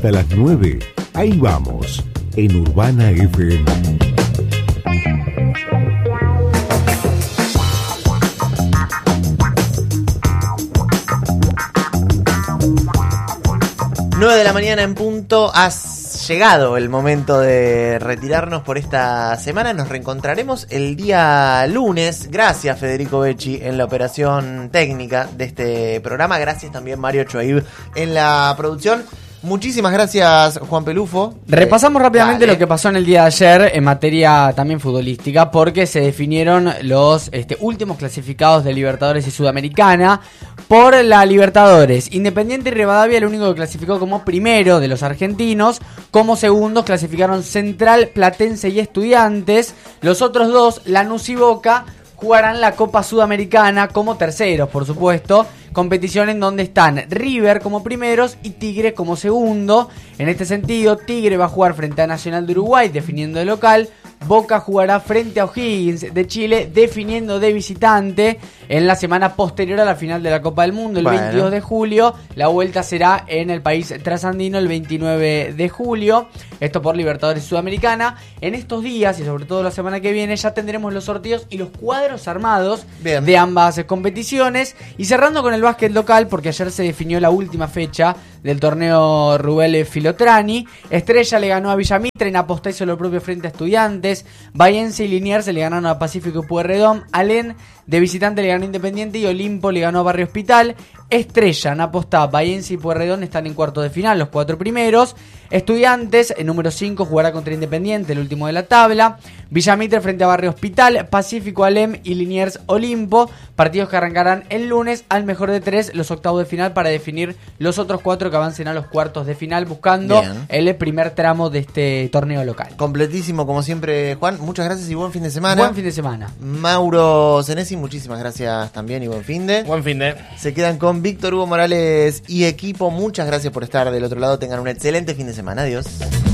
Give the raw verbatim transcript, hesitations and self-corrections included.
hasta las nueve. Ahí vamos, en Urbana F M. nueve de la mañana en punto. Has llegado el momento de retirarnos por esta semana. Nos reencontraremos el día lunes. Gracias, Federico Becci, en la operación técnica de este programa. Gracias también, Mario Choaib, en la producción. Muchísimas gracias, Juan Pelufo. Repasamos eh, rápidamente dale. lo que pasó en el día de ayer en materia también futbolística, porque se definieron los este, últimos clasificados de Libertadores y Sudamericana. Por la Libertadores, Independiente y Rivadavia, el único que clasificó como primero de los argentinos. Como segundos clasificaron Central, Platense y Estudiantes. Los otros dos, Lanús y Boca, jugarán la Copa Sudamericana como terceros, por supuesto. Competición en donde están River como primeros y Tigre como segundo. En este sentido, Tigre va a jugar frente a Nacional de Uruguay, definiendo de local. Boca jugará frente a O'Higgins de Chile, definiendo de visitante. En la semana posterior a la final de la Copa del Mundo, el bueno. veintidós de julio. La vuelta será en el país trasandino el veintinueve de julio. Esto por Libertadores Sudamericana. En estos días, y sobre todo la semana que viene, ya tendremos los sorteos y los cuadros armados Bien. de ambas competiciones. Y cerrando con el básquet local, porque ayer se definió la última fecha del torneo Rubel Filotrani. Estrella le ganó a Villamitre, en Apostá hizo lo propio frente a Estudiantes. Bahiense y Liniers se le ganaron a Pacífico y Pueyrredón. Alén de visitante le ganó a Independiente y Olimpo le ganó a Barrio Hospital. Estrella, Napostá, Bahiense y Pueyrredón están en cuartos de final, los cuatro primeros. Estudiantes, en número cinco, jugará contra Independiente, el último de la tabla. Villamitre frente a Barrio Hospital, Pacífico, Alem y Liniers, Olimpo. Partidos que arrancarán el lunes al mejor de tres, los octavos de final, para definir los otros cuatro que avancen a los cuartos de final, buscando Bien. el primer tramo de este torneo local. Completísimo, como siempre, Juan. Muchas gracias y buen fin de semana. Buen fin de semana. Mauro Senesi, muchísimas gracias también y buen fin de. Buen fin de. Se quedan con Víctor Hugo Morales y equipo. Muchas gracias por estar del otro lado. Tengan un excelente fin de semana. Adiós.